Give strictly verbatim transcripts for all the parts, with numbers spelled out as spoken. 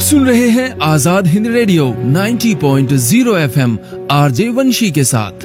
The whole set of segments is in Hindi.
सुन रहे हैं आजाद हिंद रेडियो नब्बे पॉइंट ज़ीरो एफएम आरजे वंशी के साथ।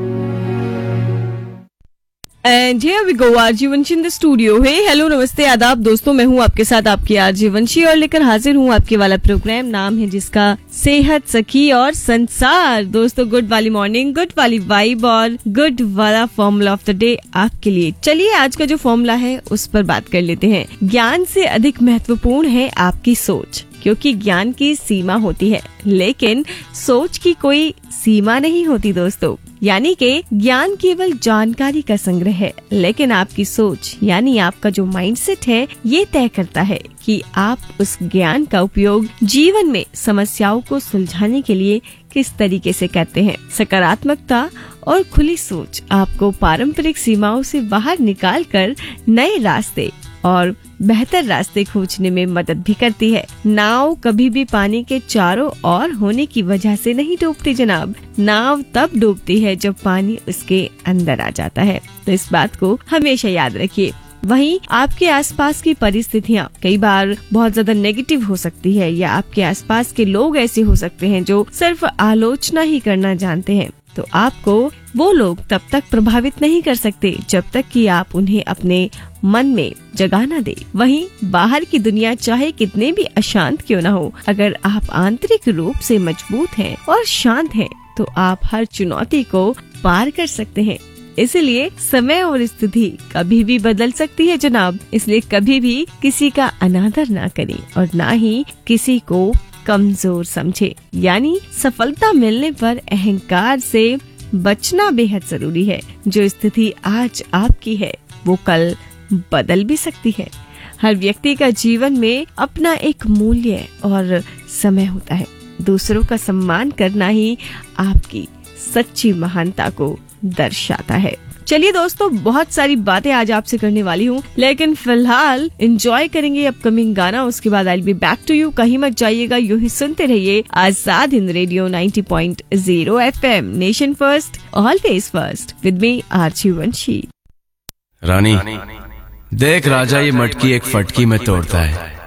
And here we go, RJ Banshi in the studio. Hey hello नमस्ते आदाब दोस्तों, मैं हूँ आपके साथ आपकी आरजे वंशी और लेकर हाजिर हूँ आपके वाला प्रोग्राम, नाम है जिसका सेहत सखी और संसार। दोस्तों गुड वाली मॉर्निंग, गुड वाली वाइब और गुड वाला फॉर्मूला ऑफ द डे आपके लिए। चलिए आज का जो फॉर्मूला है उस पर बात कर लेते हैं। ज्ञान से अधिक महत्वपूर्ण है आपकी सोच, क्योंकि ज्ञान की सीमा होती है लेकिन सोच की कोई सीमा नहीं होती दोस्तों। यानी कि ज्ञान केवल जानकारी का संग्रह है, लेकिन आपकी सोच यानी आपका जो माइंडसेट है ये तय करता है कि आप उस ज्ञान का उपयोग जीवन में समस्याओं को सुलझाने के लिए किस तरीके से करते हैं। सकारात्मकता और खुली सोच आपको पारंपरिक सीमाओं से बाहर निकालकर नए रास्ते और बेहतर रास्ते खोजने में मदद भी करती है। नाव कभी भी पानी के चारों ओर होने की वजह से नहीं डूबती जनाब, नाव तब डूबती है जब पानी उसके अंदर आ जाता है। तो इस बात को हमेशा याद रखिए। वहीं आपके आसपास की परिस्थितियाँ कई बार बहुत ज्यादा नेगेटिव हो सकती है, या आपके आसपास के लोग ऐसे हो सकते हैं जो सिर्फ आलोचना ही करना जानते हैं। तो आपको वो लोग तब तक प्रभावित नहीं कर सकते जब तक कि आप उन्हें अपने मन में जगह न दे। वहीं बाहर की दुनिया चाहे कितने भी अशांत क्यों न हो, अगर आप आंतरिक रूप से मजबूत हैं और शांत हैं तो आप हर चुनौती को पार कर सकते हैं। इसलिए समय और स्थिति कभी भी बदल सकती है जनाब, इसलिए कभी भी किसी का अनादर ना करें और ना ही किसी को कमजोर समझे। यानी सफलता मिलने पर अहंकार से बचना बेहद जरूरी है। जो स्थिति आज आपकी है वो कल बदल भी सकती है। हर व्यक्ति का जीवन में अपना एक मूल्य और समय होता है। दूसरों का सम्मान करना ही आपकी सच्ची महानता को दर्शाता है। चलिए दोस्तों, बहुत सारी बातें आज आपसे करने वाली हूँ, लेकिन फिलहाल एंजॉय करेंगे अपकमिंग गाना। उसके बाद I will be back to you. कहीं मत जाइएगा, यूं ही सुनते रहिए आजाद हिंद रेडियो नब्बे point zero FM, nation first always first, with me RJ वंशी। रानी देख, राजा ये मटकी एक फटकी में तोड़ता है,